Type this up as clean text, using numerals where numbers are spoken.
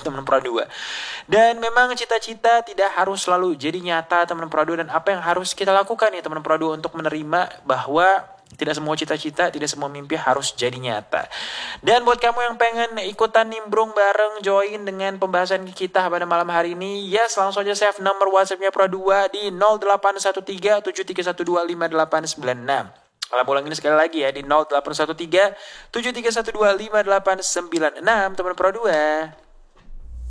teman Pro 2. Dan memang cita-cita tidak harus selalu jadi nyata teman Pro 2, dan apa yang harus kita lakukan ya teman Pro 2 untuk menerima bahwa tidak semua cita-cita, tidak semua mimpi harus jadi nyata. Dan buat kamu yang pengen ikutan nimbrung bareng, join dengan pembahasan kita pada malam hari ini, yes, langsung aja save nomor WhatsApp-nya Pro 2 di 0813-7312-5896. Kalau ulang ini sekali lagi ya, di 0813-7312-5896, teman Pro 2.